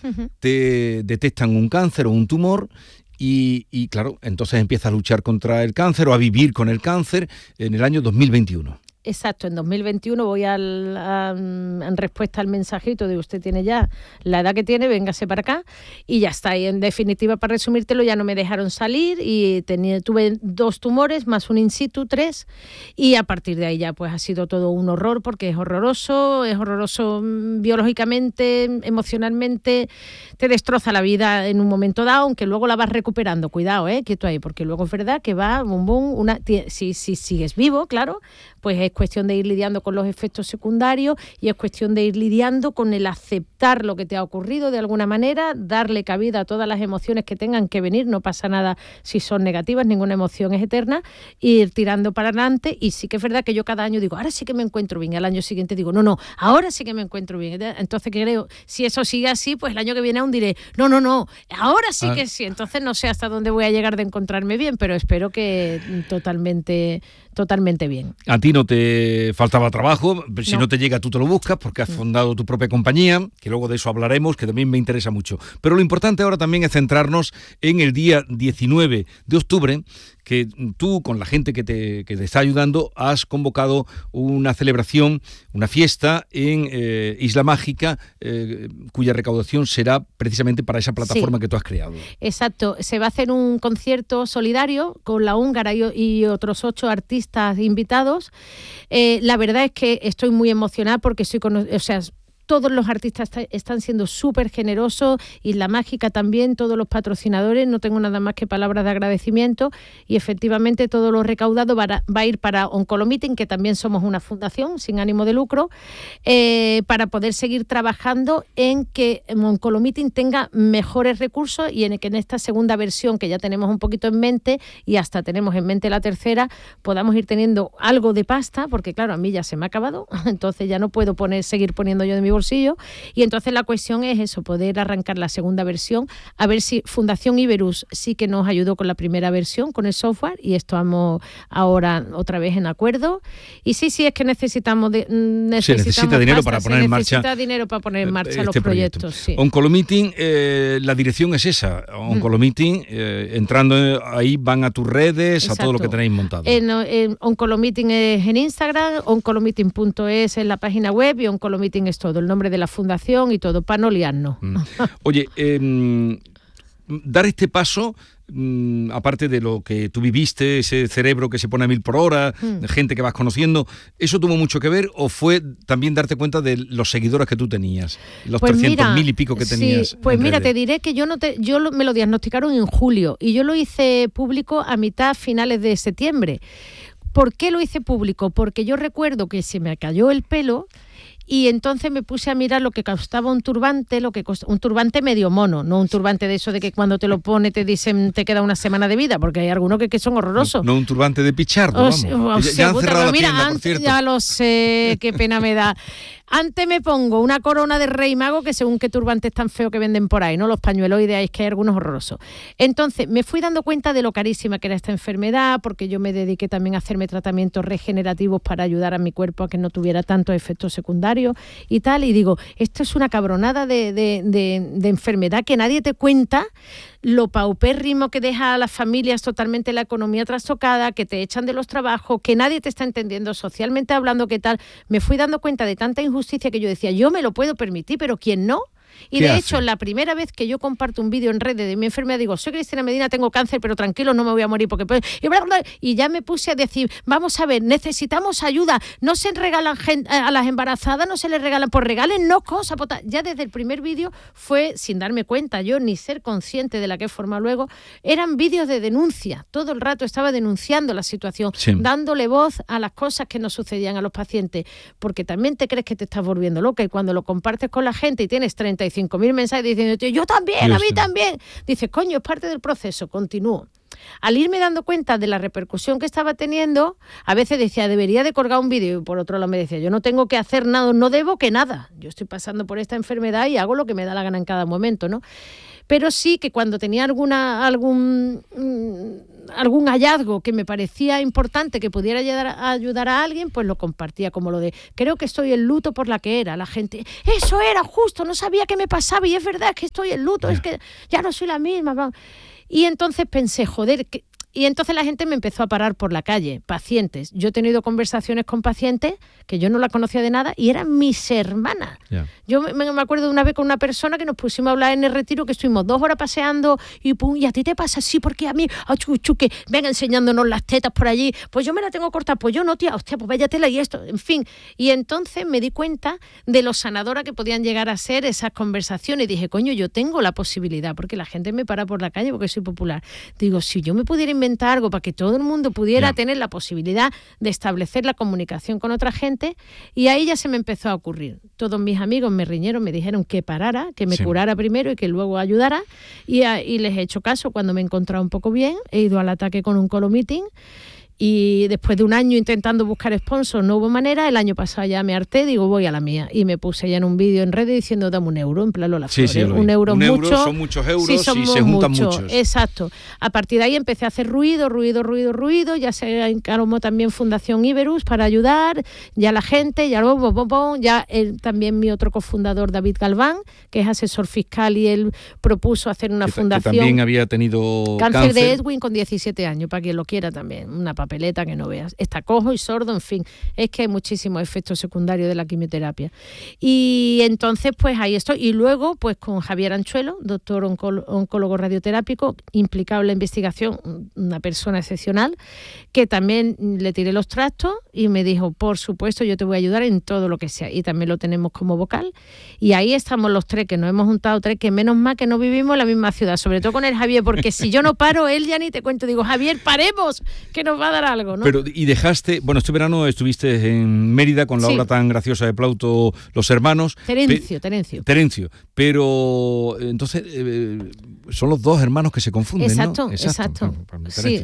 te detectan un cáncer o un tumor. Y claro, entonces empiezas a luchar contra el cáncer o a vivir con el cáncer en el año 2021. Exacto, en 2021 voy en respuesta al mensajito de usted tiene ya la edad que tiene, véngase para acá y ya está. Y en definitiva, para resumírtelo, ya no me dejaron salir y tuve 2 tumores más un in situ, 3, y a partir de ahí ya pues ha sido todo un horror porque es horroroso biológicamente, emocionalmente, te destroza la vida en un momento dado, aunque luego la vas recuperando. Cuidado, quieto ahí, porque luego es verdad que va, si sigues vivo, claro, pues es cuestión de ir lidiando con los efectos secundarios y es cuestión de ir lidiando con el aceptar lo que te ha ocurrido de alguna manera, darle cabida a todas las emociones que tengan que venir, no pasa nada si son negativas, ninguna emoción es eterna, ir tirando para adelante. Y sí que es verdad que yo cada año digo, ahora sí que me encuentro bien, al año siguiente digo, no, ahora sí que me encuentro bien. Entonces creo, si eso sigue así, pues el año que viene aún diré, no, ahora sí que sí. Entonces no sé hasta dónde voy a llegar de encontrarme bien, pero espero que totalmente bien. A ti no te faltaba trabajo, si no te llega tú te lo buscas porque has fundado tu propia compañía, que luego de eso hablaremos, que también me interesa mucho. Pero lo importante ahora también es centrarnos en el día 19 de octubre, que tú, con la gente que te está ayudando, has convocado una celebración, una fiesta en Isla Mágica, cuya recaudación será precisamente para esa plataforma que tú has creado. Exacto, se va a hacer un concierto solidario con La Húngara y otros 8 artistas invitados. La verdad es que estoy muy emocionada porque todos los artistas están siendo súper generosos, Isla Mágica también, todos los patrocinadores, no tengo nada más que palabras de agradecimiento, y efectivamente todo lo recaudado va a ir para Oncolomeeting, que también somos una fundación sin ánimo de lucro, para poder seguir trabajando en que Oncolomeeting tenga mejores recursos y en que en esta segunda versión, que ya tenemos un poquito en mente y hasta tenemos en mente la tercera, podamos ir teniendo algo de pasta, porque claro, a mí ya se me ha acabado, entonces ya no puedo seguir poniendo yo de mi bolsillo, y entonces la cuestión es eso, poder arrancar la segunda versión, a ver si Fundación Iberus sí que nos ayudó con la primera versión, con el software, y estamos ahora otra vez en acuerdo, y sí, es que necesitamos se necesita dinero para poner en marcha. Se necesita dinero para poner en marcha los proyectos. Sí. Oncolomeeting, la dirección es esa, Oncolomeeting, entrando ahí van a tus redes, exacto, a todo lo que tenéis montado. En Oncolomeeting es en Instagram, oncolomeeting.es es la página web y Oncolomeeting es todo, el nombre de la fundación y todo, para no liarnos. Oye, dar este paso, aparte de lo que tú viviste, ese cerebro que se pone a 1000 por hora, gente que vas conociendo, ¿eso tuvo mucho que ver o fue también darte cuenta de los seguidores que tú tenías? Los pues 300.000 y pico que tenías. Sí, pues mira, te diré que me lo diagnosticaron en julio y yo lo hice público a finales de septiembre. ¿Por qué lo hice público? Porque yo recuerdo que se me cayó el pelo. Y entonces me puse a mirar lo que costaba un turbante, un turbante medio mono, no un turbante de eso de que cuando te lo pone te dicen te queda una semana de vida, porque hay algunos que son horrorosos. No un turbante de pichardo, vamos. Ya han cerrado la tienda, por cierto. Ya lo sé, qué pena me da. Antes me pongo una corona de rey mago, que según qué turbantes tan feos que venden por ahí, ¿no? Los pañueloides, es que hay algunos horrorosos. Entonces me fui dando cuenta de lo carísima que era esta enfermedad, porque yo me dediqué también a hacerme tratamientos regenerativos para ayudar a mi cuerpo a que no tuviera tantos efectos secundarios y tal, y digo, esto es una cabronada de enfermedad que nadie te cuenta, lo paupérrimo que deja a las familias, totalmente la economía trastocada, que te echan de los trabajos, que nadie te está entendiendo socialmente hablando, qué tal. Me fui dando cuenta de tanta injusticia que yo decía, yo me lo puedo permitir, pero ¿quién no? Y de hecho, la primera vez que yo comparto un vídeo en redes de mi enfermedad, digo, soy Cristina Medina, tengo cáncer, pero tranquilo, no me voy a morir porque... Y ya me puse a decir, vamos a ver, necesitamos ayuda, no se regalan a las embarazadas, no se les regalan, pues regálennos cosas. Ya desde el primer vídeo fue, sin darme cuenta yo, ni ser consciente de la que forma luego, eran vídeos de denuncia, todo el rato estaba denunciando la situación, dándole voz a las cosas que nos sucedían a los pacientes, porque también te crees que te estás volviendo loca y cuando lo compartes con la gente y tienes 35.000 mensajes diciendo, yo también, a mí también. Dices, coño, es parte del proceso, continúo. Al irme dando cuenta de la repercusión que estaba teniendo, a veces decía, debería de colgar un vídeo, y por otro lado me decía, yo no tengo que hacer nada, no debo que nada. Yo estoy pasando por esta enfermedad y hago lo que me da la gana en cada momento, ¿no? Pero sí que cuando tenía algún algún hallazgo que me parecía importante, que pudiera ayudar a alguien, pues lo compartía, como lo de, creo que estoy en luto por la que era. La gente, eso era justo, no sabía qué me pasaba y es verdad que estoy en luto, es que ya no soy la misma. Y entonces pensé, joder, y entonces la gente me empezó a parar por la calle, pacientes. Yo he tenido conversaciones con pacientes que yo no la conocía de nada y eran mis hermanas. Yeah. Yo me acuerdo de una vez con una persona que nos pusimos a hablar en el retiro, que estuvimos 2 horas paseando y pum, ¿y a ti te pasa? Sí, porque a mí, que venga enseñándonos las tetas por allí, pues yo me la tengo corta, pues yo no, tía, hostia, pues váyatela y esto, en fin. Y entonces me di cuenta de lo sanadora que podían llegar a ser esas conversaciones y dije, coño, yo tengo la posibilidad, porque la gente me para por la calle porque soy popular. Digo, si yo me pudiera inventar algo para que todo el mundo pudiera tener la posibilidad de establecer la comunicación con otra gente, y ahí ya se me empezó a ocurrir. Todos mis amigos me riñeron, me dijeron que parara, que me curara primero y que luego ayudara, y les he hecho caso. Cuando me he encontrado un poco bien, he ido al ataque con un colomeeting. Y después de un año intentando buscar sponsors, no hubo manera. El año pasado ya me harté, digo, voy a la mía. Y me puse ya en un vídeo en redes diciendo, dame €1, en plan Lola Flores. Un euro son muchos euros y se juntan muchos. Exacto. A partir de ahí empecé a hacer ruido. Ya se encargó también Fundación Iberus para ayudar. Ya la gente, ya también mi otro cofundador, David Galván, que es asesor fiscal, y él propuso hacer una fundación. Que también había tenido cáncer de Edwin con 17 años, para quien lo quiera también. Una papeleta que no veas. Está cojo y sordo, en fin. Es que hay muchísimos efectos secundarios de la quimioterapia. Y entonces, pues ahí estoy. Y luego, pues con Javier Anchuelo, doctor oncólogo radioterápico, implicado en la investigación, una persona excepcional, que también le tiré los trastos y me dijo, por supuesto, yo te voy a ayudar en todo lo que sea. Y también lo tenemos como vocal. Y ahí estamos los 3, que nos hemos juntado 3, que menos mal que no vivimos en la misma ciudad, sobre todo con el Javier, porque si yo no paro, él ya ni te cuento. Digo, Javier, paremos, que nos va a dar algo, ¿no? Pero, y dejaste, bueno, este verano estuviste en Mérida con la obra tan graciosa de Plauto, Los Hermanos. Terencio. Pero entonces son los 2 hermanos que se confunden, exacto, ¿no? Exacto. Sí.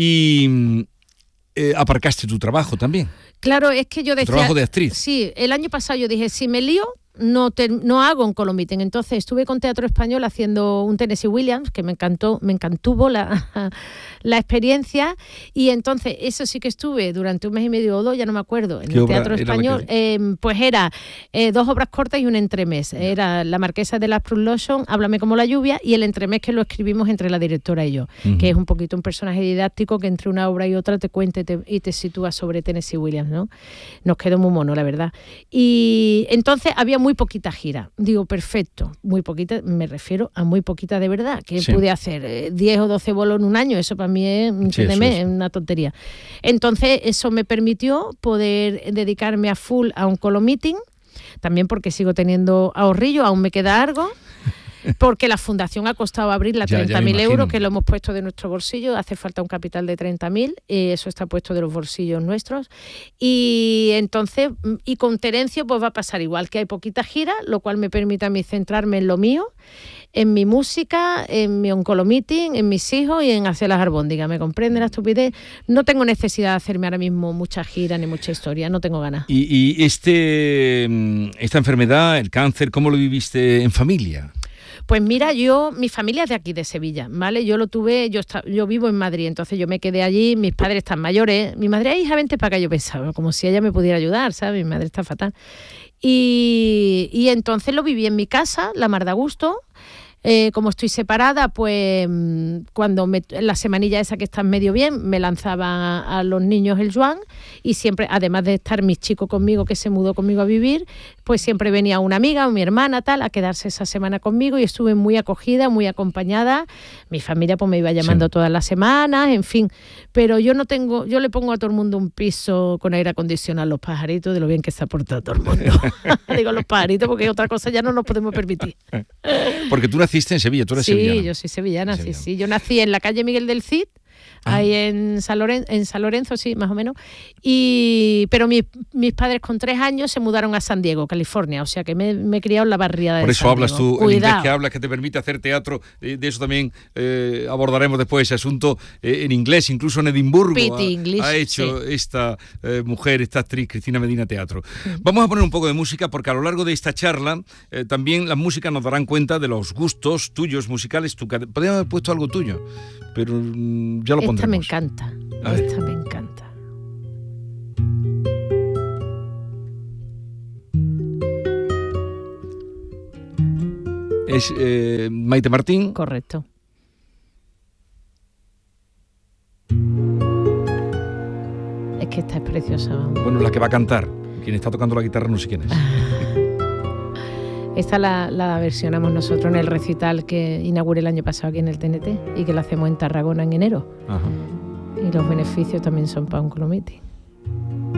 Y aparcaste tu trabajo también. Claro, es que yo decía... Trabajo de actriz. Sí, el año pasado yo dije, si me lío, no hago un Colomiten. Entonces estuve con Teatro Español haciendo un Tennessee Williams, que me encantó la experiencia, y entonces eso sí que estuve durante 1 mes y medio o 2, ya no me acuerdo, en el Teatro Español. Pues era 2 obras cortas y un entremés. Era La Marquesa de las Prusloson, Háblame como la lluvia, y el entremés que lo escribimos entre la directora y yo, que es un poquito un personaje didáctico que entre una obra y otra te cuenta y te sitúa sobre Tennessee Williams, ¿no? Nos quedó muy mono, la verdad. Y entonces había muy poquita gira. Digo, perfecto, muy poquita, me refiero a muy poquita de verdad, que pude hacer 10 o 12 bolos en un año, eso para mí es una tontería. Entonces eso me permitió poder dedicarme a full a un Colomeeting, también porque sigo teniendo ahorrillo, aún me queda algo. Porque la fundación ha costado abrirla 30.000 euros, que lo hemos puesto de nuestro bolsillo. Hace falta un capital de 30.000, eso está puesto de los bolsillos nuestros. Y entonces, y con Terencio pues va a pasar igual, que hay poquita gira, lo cual me permite a mí centrarme en lo mío, en mi música, en mi Oncolomeeting, en mis hijos y en hacer las albóndigas. ¿Me comprende la estupidez? No tengo necesidad de hacerme ahora mismo mucha gira ni mucha historia, no tengo ganas. ¿Y esta enfermedad, el cáncer, cómo lo viviste en familia? Pues mira, mi familia es de aquí, de Sevilla, ¿vale? Yo vivo en Madrid, entonces yo me quedé allí, mis padres están mayores, mi madre, hija, vente para acá, yo pensaba, como si ella me pudiera ayudar, ¿sabes? Mi madre está fatal. Y entonces lo viví en mi casa, la mar de gusto. Como estoy separada, pues cuando la semanilla esa que está medio bien, me lanzaba a los niños el Joan, y siempre, además de estar mi chico conmigo, que se mudó conmigo a vivir, pues siempre venía una amiga o mi hermana tal a quedarse esa semana conmigo, y estuve muy acogida, muy acompañada. Mi familia pues me iba llamando todas las semanas, en fin, pero yo le pongo a todo el mundo un piso con aire acondicionado, los pajaritos, de lo bien que se ha portado todo el mundo. Digo los pajaritos porque otra cosa ya no nos podemos permitir. Porque tú naciste en Sevilla, tú eres sevillana. Sí, yo soy sevillana, sí. Yo nací en la calle Miguel del Cid, ahí en San Lorenzo, sí, más o menos. Pero mis padres con 3 años se mudaron a San Diego, California, o sea que me he criado en la barriada de San Diego. Por eso hablas tú el inglés que hablas, que te permite hacer teatro, de eso también abordaremos después ese asunto, en inglés, incluso en Edimburgo ha hecho esta mujer, esta actriz, Cristina Medina, teatro. Vamos a poner un poco de música, porque a lo largo de esta charla también las músicas nos darán cuenta de los gustos tuyos musicales. Podríamos haber puesto algo tuyo, pero Ya lo Esta pondremos. me encanta. A ver. Esta me encanta. Es Maite Martín. Correcto. Es que esta es preciosa. Vamos. Bueno, la que va a cantar. Quien está tocando la guitarra no sé quién es. Esta la versionamos nosotros en el recital que inauguré el año pasado aquí en el TNT y que lo hacemos en Tarragona en enero. Ajá. Y los beneficios también son para un Colomiti.